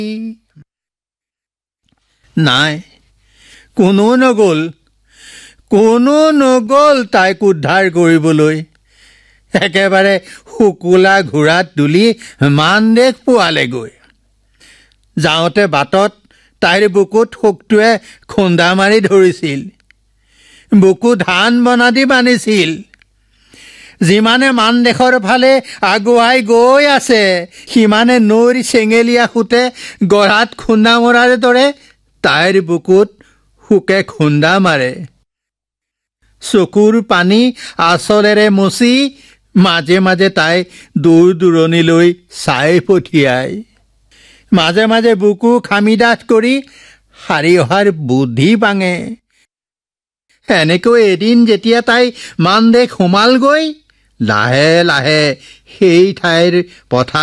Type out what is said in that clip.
নাই, কোনো নগ'ল তাইক উদ্ধাৰ কৰিবলৈ। একেবাৰে শুকুলা ঘোঁৰাত তুলি মানদেশ পোৱালেগৈ। যাওঁতে বাটত তাইৰ বুকুত শোকটোৱে খুন্দা মাৰি ধৰিছিল। বুকু ধান বনাদি বান্ধিছিল। যিমানে মানদেশৰ ফালে আগুৱাই গৈ আছে, সিমানে নৈৰ চেঙেলীয়া সোঁতে গঢ়াত খুন্দা মৰাৰ দৰে তাইৰ বুকুত শোকে খুন্দা মাৰে। চকুৰ পানী আঁচলেৰে মচি মাজে মাজে তাই দূৰ দূৰণিলৈ চাই পঠিয়ায়। মাজে মাজে বুকু খামিডাঠ কৰি সাৰি অহাৰ বুদ্ধি ভাঙে। এনেকৈ এদিন যেতিয়া তাই মানদেশ সোমালগৈ, লাহে লাহে সেই ঠাইৰ পথাৰ